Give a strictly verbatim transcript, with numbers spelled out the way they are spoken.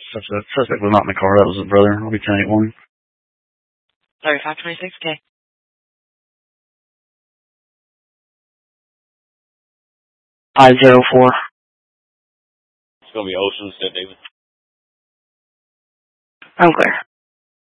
Suspect, suspect was not in the car. That was his brother. I'll be ten eight one. thirty-five twenty-six, okay. five zero four. It's going to be Ocean, Saint David. I'm clear.